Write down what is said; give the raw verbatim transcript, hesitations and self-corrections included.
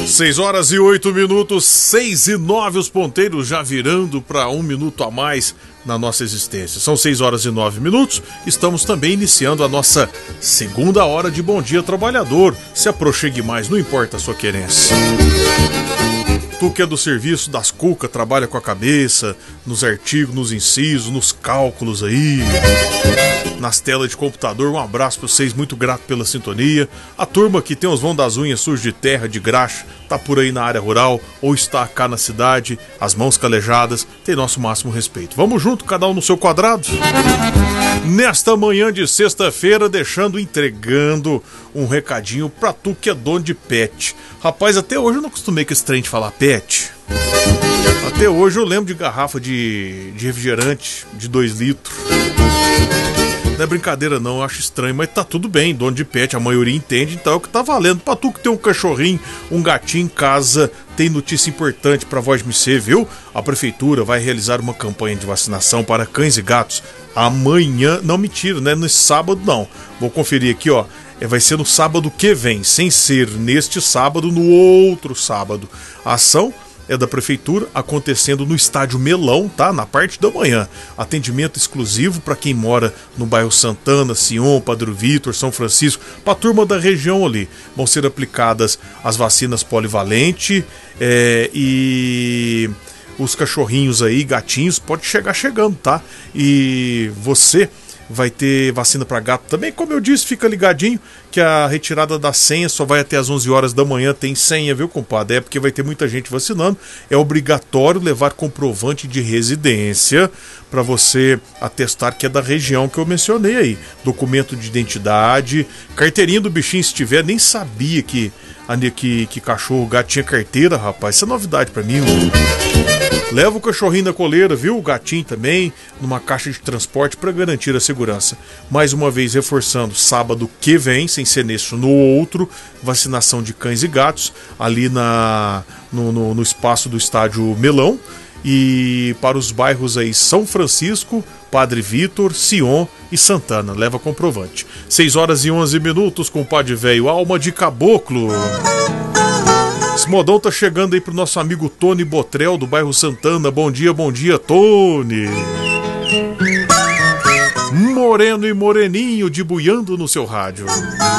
seis horas e oito minutos, seis e nove, os ponteiros já virando para um minuto a mais na nossa existência. São seis horas e nove minutos, estamos também iniciando a nossa segunda hora de Bom Dia Trabalhador. Se aproxime mais, não importa a sua querência. Tu que é do serviço das cucas, trabalha com a cabeça, nos artigos, nos incisos, nos cálculos aí, nas telas de computador, um abraço pra vocês, muito grato pela sintonia. A turma que tem os vão das unhas sujos de terra, de graxa, tá por aí na área rural ou está cá na cidade, as mãos calejadas, tem nosso máximo respeito. Vamos junto, cada um no seu quadrado. Nesta manhã de sexta-feira, deixando, entregando um recadinho pra tu que é dono de pet. Rapaz, até hoje eu não acostumei com esse trem de falar pet. Até hoje eu lembro de garrafa de, de refrigerante de dois litros. Não é brincadeira não, eu acho estranho, mas tá tudo bem, dono de pet, a maioria entende, então é o que tá valendo. Pra tu que tem um cachorrinho, um gatinho em casa, tem notícia importante pra Voz M C, viu? A prefeitura vai realizar uma campanha de vacinação para cães e gatos amanhã, não mentira, né? Nesse sábado não, vou conferir aqui, ó, vai ser no sábado que vem, sem ser neste sábado, no outro sábado. A ação é da prefeitura, acontecendo no estádio Melão, tá? Na parte da manhã. Atendimento exclusivo para quem mora no bairro Santana, Sion, Padre Vitor, São Francisco, para a turma da região ali. Vão ser aplicadas as vacinas polivalente é, e os cachorrinhos aí, gatinhos, pode chegar chegando, tá? E você vai ter vacina para gato também, como eu disse, fica ligadinho que a retirada da senha só vai até às onze horas da manhã, tem senha, viu, compadre? É porque vai ter muita gente vacinando, é obrigatório levar comprovante de residência para você atestar que é da região que eu mencionei aí, documento de identidade, carteirinha do bichinho se tiver, nem sabia que, que, que cachorro, gato tinha carteira, rapaz, isso é novidade para mim, mano. Leva o cachorrinho na coleira, viu? O gatinho também, numa caixa de transporte para garantir a segurança. Mais uma vez reforçando, sábado que vem, sem ser nesse, no outro, vacinação de cães e gatos, ali na, no, no, no espaço do estádio Melão. E para os bairros aí São Francisco, Padre Vitor, Sion e Santana. Leva comprovante. seis horas e onze minutos, compadre velho, alma de caboclo. Esse modão tá chegando aí pro nosso amigo Tony Botrel, do bairro Santana. Bom dia, bom dia, Tony. Moreno e moreninho debuiando no seu rádio.